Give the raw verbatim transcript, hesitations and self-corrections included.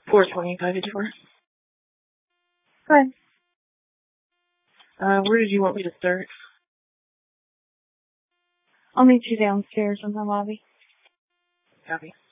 four twenty, five fifty-four. Go ahead. Uh, where did you want me to start? I'll meet you downstairs in the lobby. Copy.